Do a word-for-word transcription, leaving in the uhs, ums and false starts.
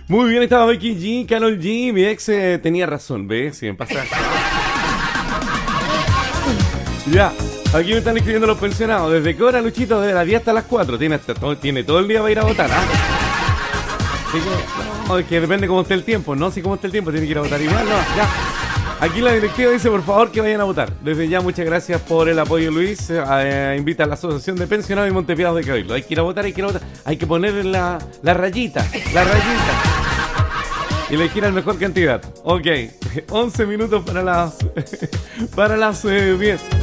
Muy bien, estaba Becky G, Karol G. Mi ex eh, tenía razón, ¿ves? Si me pasa. Ya, aquí me están escribiendo los pensionados. Desde qué hora, Luchito, desde las diez hasta las cuatro. Tiene, hasta todo, tiene todo el día para ir a votar, ¿ah? Así que, no, es que depende cómo esté el tiempo. No sé cómo esté el tiempo, tiene que ir a votar igual, no, ya. Aquí la directiva dice, por favor, que vayan a votar. Desde ya, muchas gracias por el apoyo, Luis. Eh, invita a la Asociación de Pensionados y Montepiados de Cabildo. Hay que ir a votar, hay que ir a votar. Hay que poner la, la rayita, la rayita. Y elegir al mejor candidato. Ok, once minutos para las, para las eh, diez.